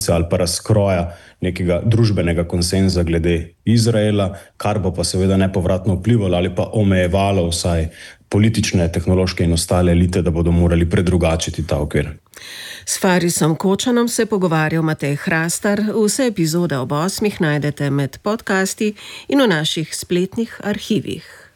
ali pa razkroja nekega družbenega konsenza glede Izraela, kar bo pa seveda nepovratno vplivalo ali pa omejevalo vsaj politične, tehnološke in ostale elite, da bodo morali predrugačiti ta okvir. S Farisom Kočanom se pogovarjal Matej Hrastar. Vse epizode ob 8 najdete med podcasti in v naših spletnih arhivih.